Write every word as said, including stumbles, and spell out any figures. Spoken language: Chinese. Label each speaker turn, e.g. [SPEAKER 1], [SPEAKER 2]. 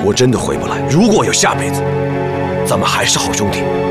[SPEAKER 1] 我真的回不来。如果有下辈子，咱们还是好兄弟。